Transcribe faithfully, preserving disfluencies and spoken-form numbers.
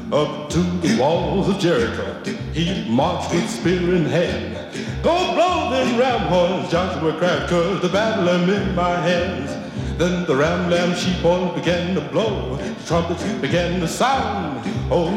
up to the walls of Jericho. He marched with spear in hand. Go blow them ram horns, Joshua cried, 'cause the battle am in my hands. Then the ram, lamb, sheep horns began to blow. The trumpets began to sound. Oh,